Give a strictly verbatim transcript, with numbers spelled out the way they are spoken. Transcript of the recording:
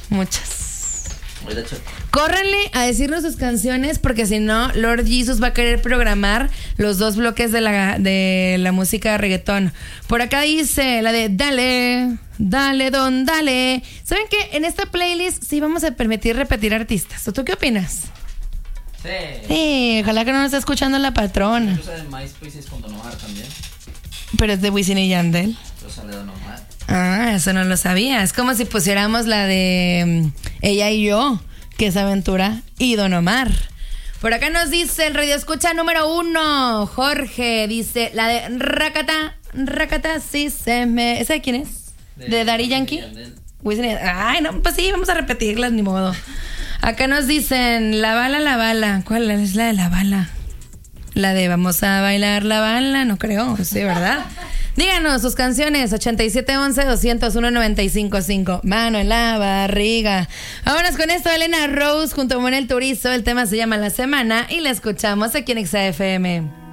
muchas. Córranle a decirnos sus canciones porque si no, Lord Jesus va a querer programar los dos bloques de la, de la música de reggaetón. Por acá dice la de Dale, Dale, Don, Dale. ¿Saben qué? En esta playlist sí vamos a permitir repetir artistas. ¿O tú qué opinas? Sí. Sí, ojalá que no nos esté escuchando la patrona. Incluso de MySpace es con Don Omar también. Pero es de Wisin y Yandel. Pero sale Don Omar. Ah, eso no lo sabía. Es como si pusiéramos la de um, Ella y Yo, que es Aventura, y Don Omar. Por acá nos dice el radio escucha número uno, Jorge, dice la de Rakata, Rakata, sí se me... ¿Esa de quién es? ¿De, ¿De Daddy Yankee? Wisin y Yandel. Ay, no, pues sí, vamos a repetirlas, ni modo. Acá nos dicen la bala, la bala. ¿Cuál es la de la bala? La de vamos a bailar la bala, no creo, sí, ¿verdad? Díganos sus canciones, ochenta y siete once, doscientos uno, noventa y cinco cinco. Mano en la barriga. Vámonos con esto, Elena Rose junto con el Turizo. El tema se llama La Semana y la escuchamos aquí en X A F M.